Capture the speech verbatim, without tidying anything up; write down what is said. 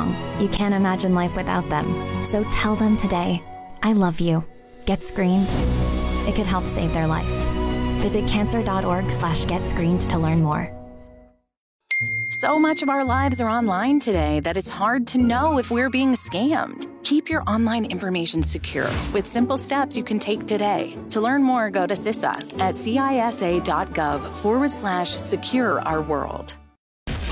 strong. You can't imagine life without them. So tell them today, I love you. Get screened. It could help save their life. Visit cancer.org slash get screened to learn more. So much of our lives are online today that it's hard to know if we're being scammed. Keep your online information secure with simple steps you can take today. To learn more, go to C I S A at cisa.gov forward slash secure our world.